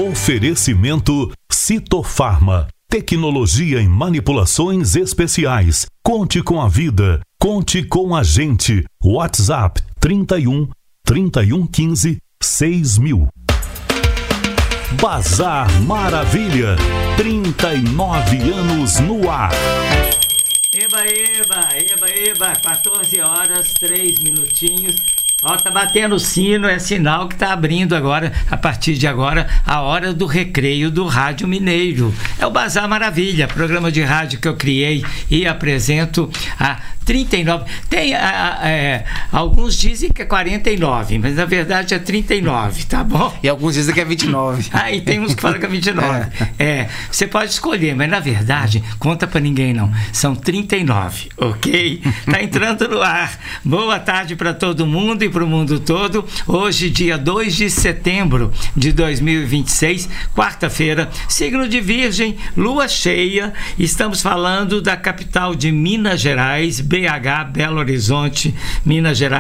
Oferecimento Citofarma. Tecnologia em manipulações especiais. Conte com a vida. Conte com a gente. WhatsApp 31 3115 6000. Bazar Maravilha. 39 anos no ar. Eba, 14 horas, 3 minutinhos. Ó, tá batendo o sino, é sinal que tá abrindo agora, a partir de agora, a hora do recreio do Rádio Mineiro. É o Bazar Maravilha, programa de rádio que eu criei e apresento há 39. Tem, alguns dizem que é 49, mas na verdade é 39, tá bom? E alguns dizem que é 29. E tem uns que falam que é 29. Você pode escolher, mas na verdade, conta pra ninguém não, são 39, ok? Tá entrando no ar. Boa tarde pra todo mundo e para o mundo todo. Hoje, dia 2 de setembro de 2026, quarta-feira, signo de Virgem, lua cheia. Estamos falando da capital de Minas Gerais, BH, Belo Horizonte, Minas Gerais.